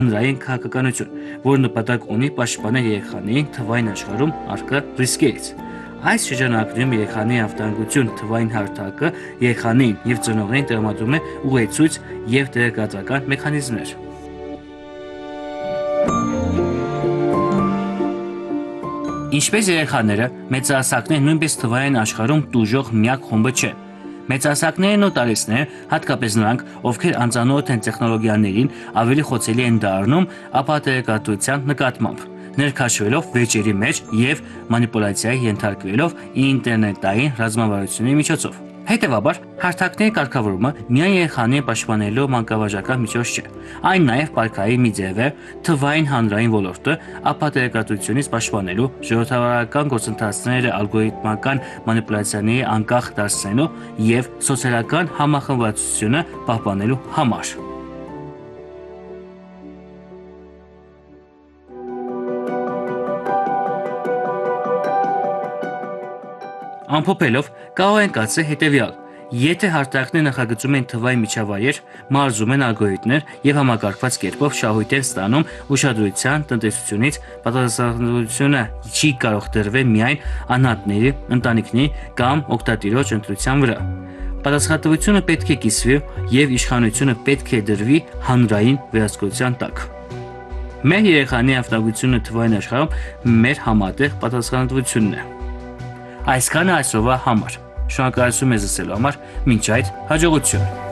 հանրային քաղաքականություն, որ նպատակ ունի պաշտպանել երեխաներին թվային աշխարհում առկա ռիսկերից։ Այս շրջանակներում երեխանի անվտանգություն թվային հարթակը երեխանին եւ ծնողներին տրամադրում է ուղեցույց եւ տեղեկատվական մեխանիզմներ։ Ինչպես երեխաները, մեծահասակները նույնպես թվային աշխարհում տուժող միակ խումբը չեն։ Մեծահասակներն ու տարեցները, հատկապես նրանք, ովքեր անծանոթ են տեխնոլոգիաներին, ավելի խոցելի են դառնում ապատերեկատվության նկատմամբ, ներքաշվելով վեճերի մեջ եւ մանիպուլյացիայի ենթարկվելով ինտերնետային ռազմավարությունների միջոցով։ Հետևաբար, հարթակների կարգավորումը միայն երեխաներին պաշտպանելու մանկավարժական միջոց չէ, այն նաև պայքարի մի ձև է թվային հանրային ոլորտը ապատերեկատվությունից պաշտպանելու, ժողովրդավարական գործընթացները ալգորիթմական մանիպուլյացիաների անկախ դարձնելու եւ սոցիալական համախմբվածությունը պահպանելու համար։ Ամփոփելով, կարող ենք ասել հետևյալ. եթե հարթակները նախագծում են թվային միջավայր, մարզում են ալգորիթմներ եւ համակարգված կերպով շահույթ են ստանում ուշադրության տնտեսությունից, պատասխանատվությունը չի կարող դրվել միայն անհատների, ընտանիքների կամ օգտատիրոջ ընտրության վրա։ Պատասխանատվությունը պետք է կիսվի եւ իշխանությունը պետք է դրվի հանրային վերահսկողության տակ։ Մեր երեխաների անվտանգությունը թվային աշխարհում մեր համատեղ պատասխանատվությունն է։ Այսքանը այսօրվա համար։ Շնորհակալություն մեզ լսելու համար, մինչ այդ հաջողություն։